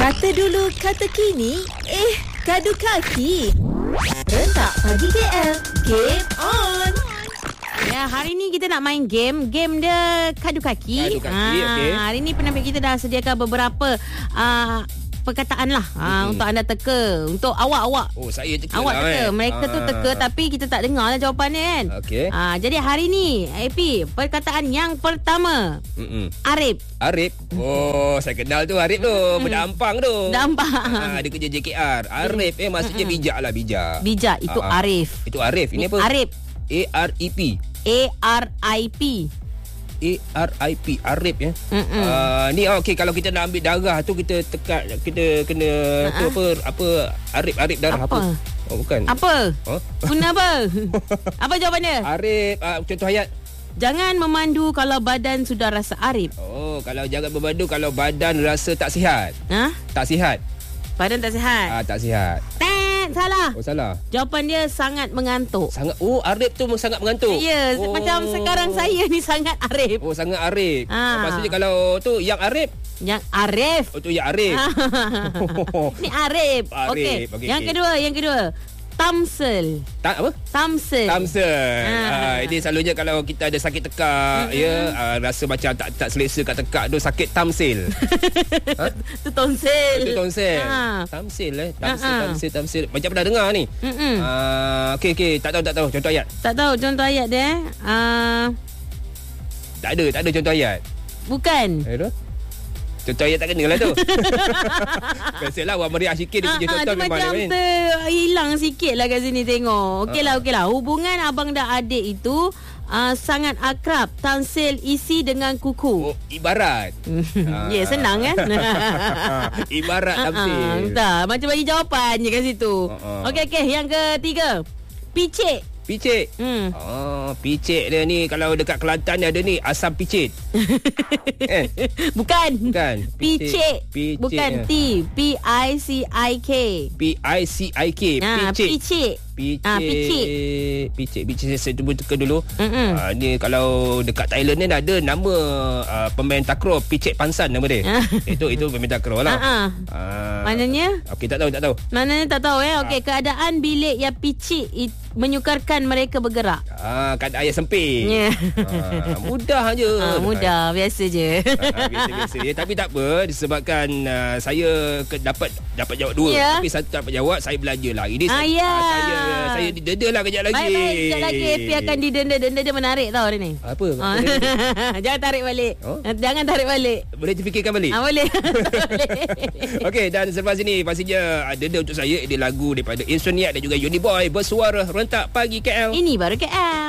Kata dulu, kata kini, kadu kaki. Rentak Pagi KL, game on. Ya, hari ni kita nak main game. Game dia kadu kaki. Kadu kaki, okey. Hari ni penampil kita dah sediakan beberapa perkataan lah untuk anda teka. Untuk awak. Oh, saya teka awak lah, teka. Mereka tu teka tapi kita tak dengar lah jawapan dia kan. Okey. Jadi hari ni AP, perkataan yang pertama, Arif. Arif. Oh, saya kenal tu Arif tu. Budak Ampang tu. Nampak. Dia kerja JKR. Arif maksudnya bijak lah, bijak. Bijak, itu Arif. Itu Arif. Ini apa? Arif. AREP. ARIP. ARIP. Arif ya. Ni okey, kalau kita nak ambil darah tu kita tekat, kita kena tu apa Arif darah apa? Oh, bukan. Apa? Guna apa? Apa jawapan dia? Arif, contoh ayat. Jangan memandu kalau badan sudah rasa arif. Oh, kalau jangan memandu kalau badan rasa tak sihat. Tak sihat. Badan tak sihat. Tak sihat. Salah. Oh, salah. Jawapan dia sangat mengantuk. Arif tu sangat mengantuk. Ya, macam sekarang saya ni sangat arif. Oh, sangat arif. Maksudnya kalau tu yang arif. Yang arif. Oh, tu yang arif. Ni arif. Okey. Yang kedua. Tamsel. Apa? Tamsel. Ini selalunya kalau kita ada sakit tekak, rasa macam tak selesa kat tekak tu, sakit tamsil. Tu tonsil. Itu tonsil. Tamsil. Tamsil. Macam pernah dengar ni. Okey. Tak tahu contoh ayat. Tak tahu contoh ayat dia. Tak ada contoh ayat. Bukan. Contoh ayat tak kena lah tu. Biasalah orang meriah sikit dia punya contoh memang macam hilang sikit lah kat sini tengok. Okey lah. Hubungan abang dan adik itu sangat akrab. Tamsil isi dengan kuku. Oh, ibarat. Ya, senang kan? Ibarat tamsil. Tak, macam bagi jawapan je kat situ. Okey, yang ketiga. Picit. Picit dia ni kalau dekat Kelantan ada ni asam picit. Bukan. Picit. Bukan T. PICIK. PICIK. Picit. Picit. Saya cuba teka dulu. Ni kalau dekat Thailand ni ada nama pemain takraw Picit Pansan nama dia. Itu pemain takraw lah. Maknanya? Okey, tak tahu. Maknanya tak tahu Okey, keadaan bilik yang picit menyukarkan mereka bergerak. Keadaan yang sempit. Mudah je. Mudah, biasa je. Biasa. Tapi tak apa, disebabkan saya dapat jawab dua. Tapi satu tak dapat jawab, saya belajarlah. Ini saya didenda lah kejap lagi. Baik, kejap lagi AP akan didenda. Denda dia menarik tau hari ni. Apa? Jangan tarik balik. Jangan tarik balik. Boleh difikirkan balik? Boleh. Okey, dan selepas ini pastinya denda untuk saya. Dia lagu daripada Insomniac dan juga Uniboy bersuara Rentak Pagi KL. Ini baru KL.